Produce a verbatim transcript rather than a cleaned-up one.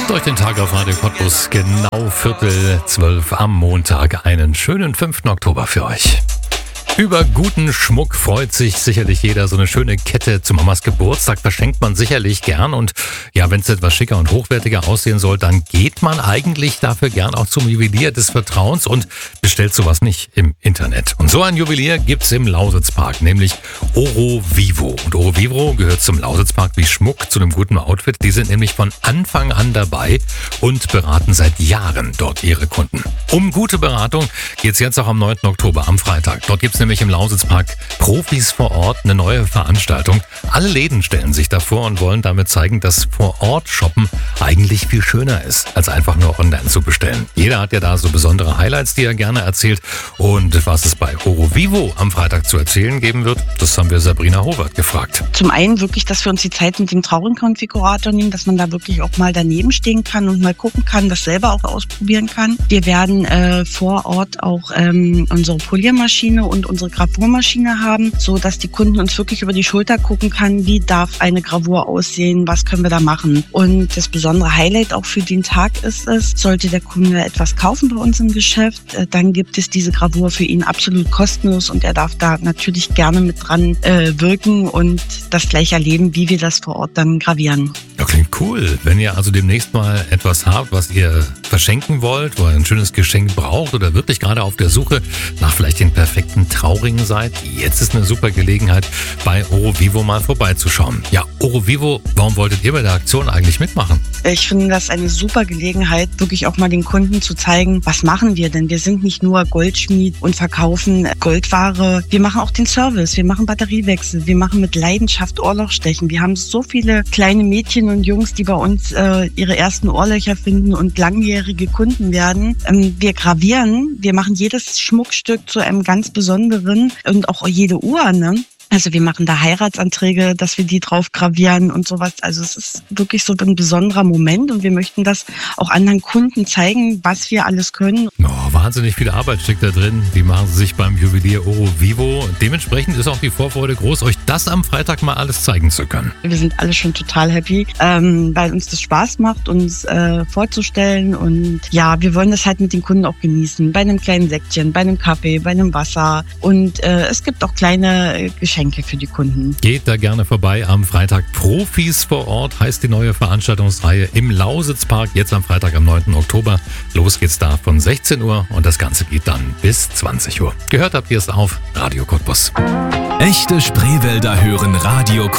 Durch den Tag auf Radio Cottbus, genau Viertel zwölf am Montag. Einen schönen fünften Oktober für euch. Über guten Schmuck freut sich sicherlich jeder. So eine schöne Kette zu Mamas Geburtstag verschenkt man sicherlich gern. Und ja, wenn es etwas schicker und hochwertiger aussehen soll, dann geht man eigentlich dafür gern auch zum Juwelier des Vertrauens und bestellt sowas nicht im Internet. Und so ein Juwelier gibt's im Lausitzpark, nämlich Oro Vivo. Und Oro Vivo gehört zum Lausitzpark wie Schmuck zu einem guten Outfit. Die sind nämlich von Anfang an dabei und beraten seit Jahren dort ihre Kunden. Um gute Beratung geht's jetzt auch am neunten Oktober, am Freitag. Dort gibt's nämlich im Lausitzpark Profis vor Ort, eine neue Veranstaltung. Alle Läden stellen sich davor und wollen damit zeigen, dass vor Ort shoppen eigentlich viel schöner ist, als einfach nur online zu bestellen. Jeder hat ja da so besondere Highlights, die er gerne erzählt. Und was es bei Oro Vivo am Freitag zu erzählen geben wird, das haben wir Sabrina Howard gefragt. Zum einen wirklich, dass wir uns die Zeit mit dem Trauringkonfigurator nehmen, dass man da wirklich auch mal daneben stehen kann und mal gucken kann, das selber auch ausprobieren kann. Wir werden äh, vor Ort auch ähm, unsere Poliermaschine und unsere Gravurmaschine haben, so dass die Kunden uns wirklich über die Schulter gucken kann, wie darf eine Gravur aussehen, was können wir da machen. Und das besondere Highlight auch für den Tag ist es, sollte der Kunde etwas kaufen bei uns im Geschäft, dann gibt es diese Gravur für ihn absolut kostenlos und er darf da natürlich gerne mit dran äh, wirken und das gleich erleben, wie wir das vor Ort dann gravieren. Ja, klingt cool. Wenn ihr also demnächst mal etwas habt, was ihr verschenken wollt, wo ihr ein schönes Geschenk braucht oder wirklich gerade auf der Suche nach vielleicht den perfekten Trauring seid, jetzt ist eine super Gelegenheit, bei Oro Vivo mal vorbeizuschauen. Ja, Oro Vivo, warum wolltet ihr bei der Aktion eigentlich mitmachen? Ich finde das eine super Gelegenheit, wirklich auch mal den Kunden zu zeigen, was machen wir denn? Wir sind nicht nur Goldschmied und verkaufen Goldware, wir machen auch den Service, wir machen Batteriewechsel, wir machen mit Leidenschaft Ohrlochstechen. Wir haben so viele kleine Mädchen und Jungs, die bei uns äh, ihre ersten Ohrlöcher finden und langjährige Kunden werden. Ähm, wir gravieren, wir machen jedes Schmuckstück zu einem ganz besonderen und auch jede Uhr, ne? Also wir machen da Heiratsanträge, dass wir die drauf gravieren und sowas. Also es ist wirklich so ein besonderer Moment und wir möchten das auch anderen Kunden zeigen, was wir alles können. Oh, wahnsinnig viel Arbeit steckt da drin. Die machen sie sich beim Juwelier Oro Vivo. Dementsprechend ist auch die Vorfreude groß, euch das am Freitag mal alles zeigen zu können. Wir sind alle schon total happy, ähm, weil uns das Spaß macht, uns äh, vorzustellen. Und ja, wir wollen das halt mit den Kunden auch genießen. Bei einem kleinen Säckchen, bei einem Kaffee, bei einem Wasser. Und äh, es gibt auch kleine äh, Geschenke für die Kunden. Geht da gerne vorbei am Freitag. Profis vor Ort heißt die neue Veranstaltungsreihe im Lausitzpark. Jetzt am Freitag am neunten Oktober. Los geht's da von sechzehn Uhr und das Ganze geht dann bis zwanzig Uhr. Gehört habt ihr es auf Radio Cottbus. Echte Spreewälder hören Radio